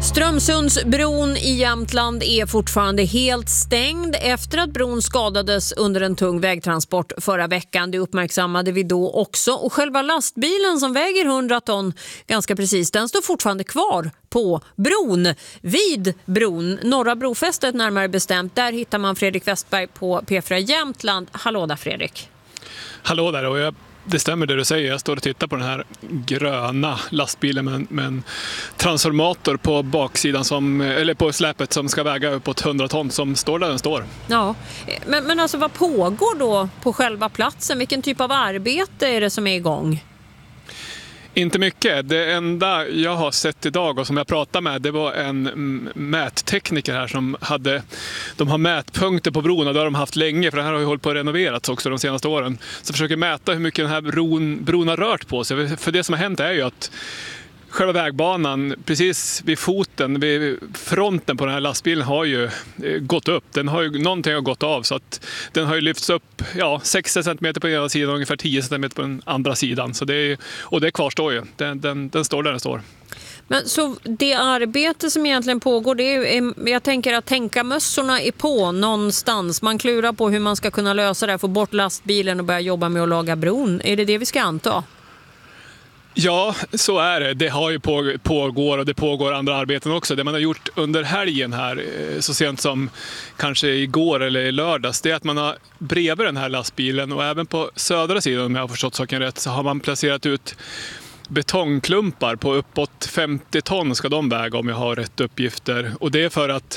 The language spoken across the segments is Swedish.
Strömsundsbron i Jämtland är fortfarande helt stängd efter att bron skadades under en tung vägtransport förra veckan. Det uppmärksammade vi då också. Och själva lastbilen som väger 100 ton ganska precis, den står fortfarande kvar på bron. Vid bron, norra brofästet närmare bestämt, där hittar man Fredrik Westberg på P4 Jämtland. Hallå där Fredrik. Hallå där, och det stämmer det du säger. Jag står och tittar på den här gröna lastbilen med en transformator på baksidan eller på släpet som ska väga uppåt 100 ton som står där den står. Ja, men alltså vad pågår då på själva platsen? Vilken typ av arbete är det som är igång? Inte mycket. Det enda jag har sett idag och som jag pratade med, det var en mättekniker här som de har mätpunkter på bron, och det har de haft länge, för det här har ju hållit på att renoverats också de senaste åren. Så försöker mäta hur mycket den här bron har rört på sig. För det som har hänt är ju att själva vägbanan precis vid foten, vid fronten på den här lastbilen har ju gått upp. Någonting har gått av, så att den har ju lyfts upp 60 cm på ena sidan och ungefär 10 cm på den andra sidan. Så det kvarstår ju. Den står där den står. Men så det arbete som egentligen pågår, det är, jag tänker att tänkarmössorna är på någonstans. Man klurar på hur man ska kunna lösa det, få bort lastbilen och börja jobba med att laga bron. Är det vi ska anta? Ja, så är det. Det har ju pågår och det pågår andra arbeten också. Det man har gjort under helgen här, så sent som kanske igår eller i lördags, det är att man har bredvid den här lastbilen och även på södra sidan, om jag har förstått saken rätt, så har man placerat ut betongklumpar på uppåt 50 ton ska de väga, om jag har rätt uppgifter. Och det är för att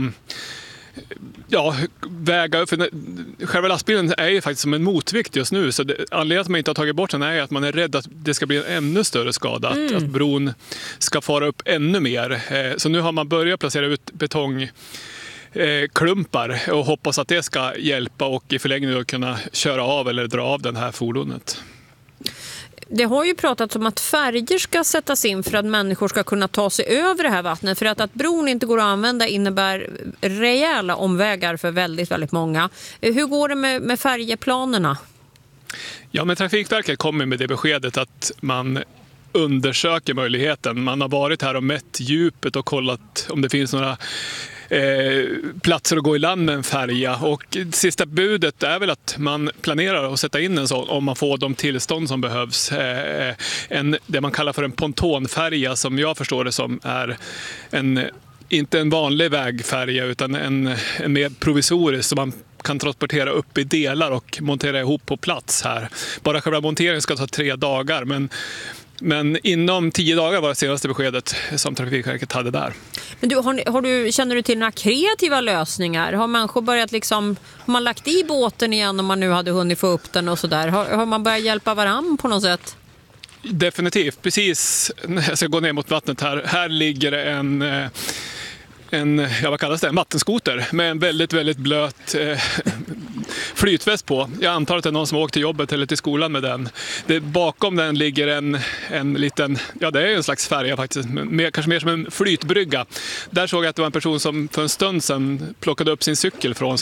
väga upp. Själva lastbilen är ju faktiskt som en motvikt just nu, så anledningen att man inte har tagit bort den är att man är rädd att det ska bli en ännu större skada, att bron ska fara upp ännu mer. Så nu har man börjat placera ut betongklumpar och hoppas att det ska hjälpa och i förlängningen kunna köra av eller dra av den här fordonet. Det har ju pratats om att färger ska sättas in för att människor ska kunna ta sig över det här vattnet. För att bron inte går att använda innebär rejäla omvägar för väldigt, väldigt många. Hur går det med färjeplanerna? Ja, men Trafikverket kommer med det beskedet att man undersöker möjligheten. Man har varit här och mätt djupet och kollat om det finns några platser att gå i land med en färja, och sista budet är väl att man planerar att sätta in en sån om man får de tillstånd som behövs. Det man kallar för en pontonfärja, som jag förstår det som, är inte en vanlig vägfärja utan en mer provisorisk som man kan transportera upp i delar och montera ihop på plats här. Bara själva monteringen ska ta 3 dagar, men inom 10 dagar var det senaste beskedet som Trafikverket hade där. Men känner du till några kreativa lösningar? Har människor börjat har man lagt i båten igen om man nu hade hunnit få upp den och sådär? Har man börjat hjälpa varann på något sätt? Definitivt. Precis när jag ska gå ner mot vattnet här. Här ligger det en vattenskoter med en väldigt, väldigt blöt flytväst på. Jag antar att det är någon som har åkt till jobbet eller till skolan med den. Bakom den ligger en liten, det är en slags färja faktiskt, kanske mer som en flytbrygga. Där såg jag att det var en person som för en stund sedan plockade upp sin cykel från.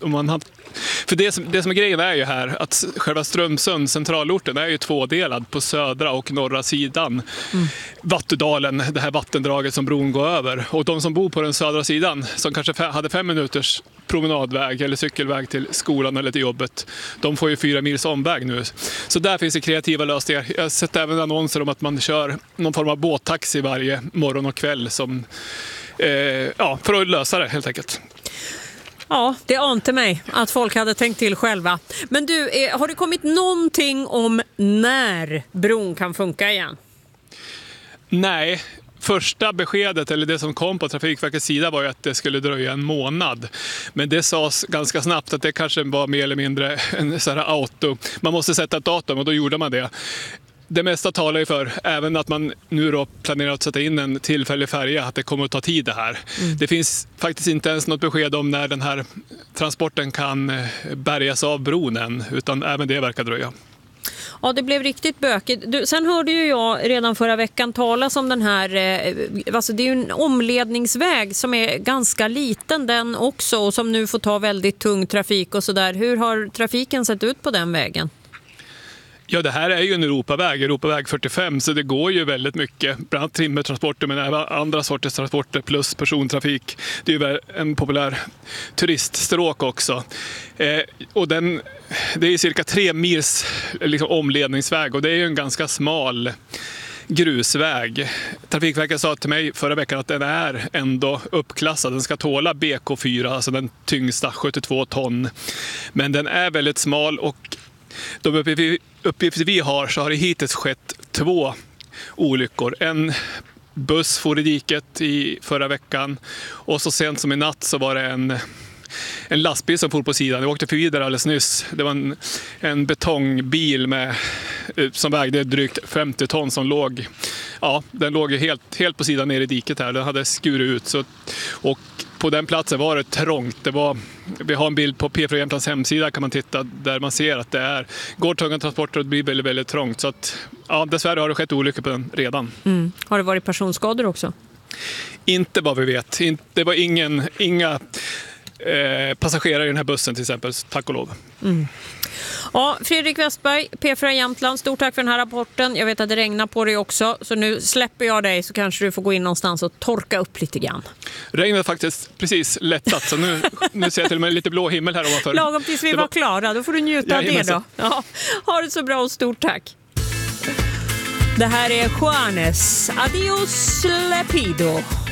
För det som är grejen är ju här att själva Strömsund, centralorten, är ju tvådelad på södra och norra sidan. Vattudalen, det här vattendraget som bron går över. Och de som bor på den södra sidan, som kanske hade 5 minuters promenadväg eller cykelväg till skolan eller till jobbet, de får ju 4 mils omväg nu. Så där finns det kreativa lösningar. Jag har sett även annonser om att man kör någon form av båttaxi varje morgon och kväll för att lösa det helt enkelt. Ja, det ante mig att folk hade tänkt till själva. Men du, har det kommit någonting om när bron kan funka igen? Nej. Första beskedet, eller det som kom på Trafikverkets sida, var ju att det skulle dröja en månad. Men det sades ganska snabbt att det kanske var mer eller mindre en sån här auto. Man måste sätta ett datum, och då gjorde man det. Det mesta talar ju för, även att man nu då planerar att sätta in en tillfällig färja, att det kommer att ta tid det här. Det finns faktiskt inte ens något besked om när den här transporten kan bärgas av bron än, utan även det verkar dröja. Ja, det blev riktigt bökigt. Sen hörde ju jag redan förra veckan talas om den här, alltså det är ju en omledningsväg som är ganska liten den också, och som nu får ta väldigt tung trafik och sådär. Hur har trafiken sett ut på den vägen? Ja, det här är ju en Europaväg 45, så det går ju väldigt mycket, bland annat timmertransporter men även andra sorters transporter plus persontrafik. Det är ju en populär turiststråk också. Och det är cirka 3 mils liksom, omledningsväg och det är ju en ganska smal grusväg. Trafikverket sa till mig förra veckan att den är ändå uppklassad. Den ska tåla BK4, alltså den tyngsta, 72 ton. Men den är väldigt smal och de uppgifter vi har så har det hittills skett 2 olyckor. En buss for i diket i förra veckan och så sent som i natt så var det en lastbil som for på sidan. Jag åkte förbi där alldeles nyss. Det var en betongbil som vägde drygt 50 ton som låg. Ja, den låg helt på sidan ner i diket här. Den hade skurit ut. Och på den platsen var det trångt. Vi har en bild på P4 Jämtlands hemsida kan man titta där man ser att det går tunga transporter och det blir väldigt, väldigt trångt. Så att, ja, dessvärre har det skett olyckor på den redan. Har det varit personskador också? Inte vad vi vet. Det var inga passagerare i den här bussen till exempel, tack och lov. Ja, Fredrik Westberg, P4 Jämtland, stort tack för den här rapporten. Jag vet att det regnar på dig också, så nu släpper jag dig så kanske du får gå in någonstans och torka upp lite grann. Regnet har faktiskt precis lättat, så nu ser jag till och med lite blå himmel här ovanför. Lagom tills vi var klara, då får du njuta av det då. Ja, ha det så bra och stort tack. Det här är Juanes. Adios, Lepido.